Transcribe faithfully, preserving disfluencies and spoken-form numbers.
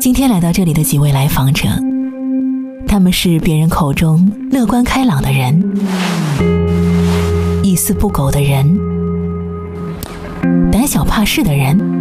今天来到这里的几位来访者，他们是别人口中乐观开朗的人，一丝不苟的人，胆小怕事的人，